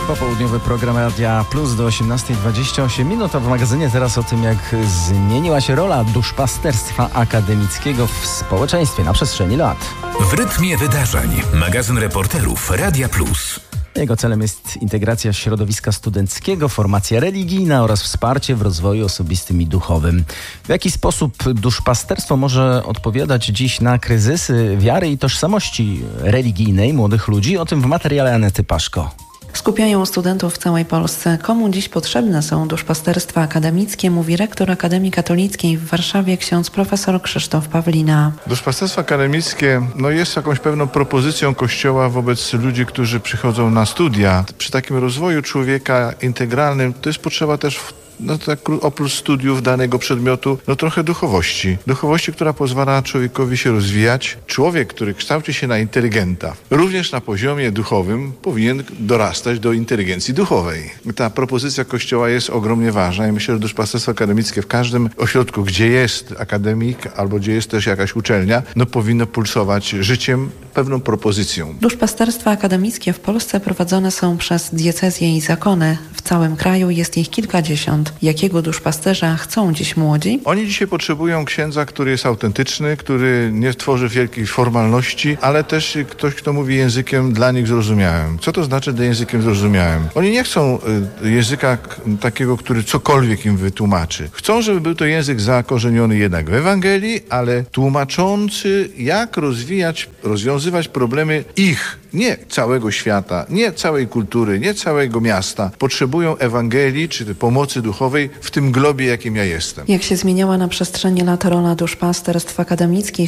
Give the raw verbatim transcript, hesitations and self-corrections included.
Popołudniowy program Radia Plus do osiemnastej dwadzieścia osiem minut, a w magazynie teraz o tym, jak zmieniła się rola duszpasterstwa akademickiego w społeczeństwie na przestrzeni lat. W rytmie wydarzeń. Magazyn reporterów Radia Plus. Jego celem jest integracja środowiska studenckiego, formacja religijna oraz wsparcie w rozwoju osobistym i duchowym. W jaki sposób duszpasterstwo może odpowiadać dziś na kryzysy wiary i tożsamości religijnej młodych ludzi? O tym w materiale Anety Paszko. Skupiają studentów w całej Polsce. Komu dziś potrzebne są duszpasterstwa akademickie, mówi rektor Akademii Katolickiej w Warszawie ksiądz profesor Krzysztof Pawlina. Duszpasterstwo akademickie no, jest jakąś pewną propozycją Kościoła wobec ludzi, którzy przychodzą na studia. Przy takim rozwoju człowieka integralnym to jest potrzeba też w No tak oprócz studiów danego przedmiotu, no trochę duchowości. Duchowości, która pozwala człowiekowi się rozwijać. Człowiek, który kształci się na inteligenta, również na poziomie duchowym powinien dorastać do inteligencji duchowej. Ta propozycja Kościoła jest ogromnie ważna i myślę, że duszpasterstwo akademickie w każdym ośrodku, gdzie jest akademik albo gdzie jest też jakaś uczelnia, no powinno pulsować życiem, pewną propozycją. Duszpasterstwa akademickie w Polsce prowadzone są przez diecezje i zakony. W całym kraju jest ich kilkadziesiąt. Jakiego duszpasterza chcą dziś młodzi? Oni dzisiaj potrzebują księdza, który jest autentyczny, który nie tworzy wielkich formalności, ale też ktoś, kto mówi językiem dla nich zrozumiałym. Co to znaczy dla językiem zrozumiałym? Oni nie chcą y, języka k- takiego, który cokolwiek im wytłumaczy. Chcą, żeby był to język zakorzeniony jednak w Ewangelii, ale tłumaczący, jak rozwijać, rozwiązywać problemy ich, nie całego świata, nie całej kultury, nie całego miasta. Potrzebują Ewangelii czy pomocy duchowej w tym globie, jakim ja jestem. Jak się zmieniała na przestrzeni lat rola duszpasterstw akademickich,